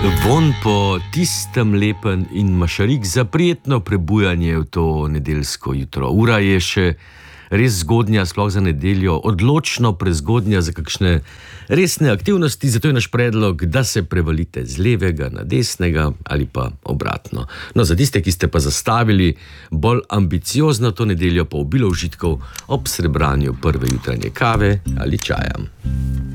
Vonj po tistem lepem in mašarik za prijetno prebujanje v to nedeljsko jutro. Ura je še res zgodnja, sploh za nedeljo, odločno prezgodnja za kakšne resne aktivnosti, zato je naš predlog, da se prevalite z levega na desnega ali pa obratno. No, za tiste, ki ste pa zastavili bolj ambiciozno to nedeljo, pa obilo užitkov ob srebranju prve jutranje kave ali čaja.